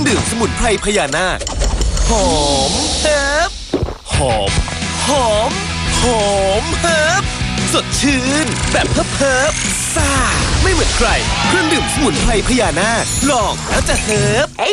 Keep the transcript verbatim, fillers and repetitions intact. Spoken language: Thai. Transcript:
ดื่มสมุนไพรพญานาคหอมเฮิบหอมหอมหอมเฮิบสดชื่นแบบเฮิบเฮิบซ่าไม่เหมือนใครเครื่องดื่มสมุนไพรพญานาคลองแล้วจะเฮิบ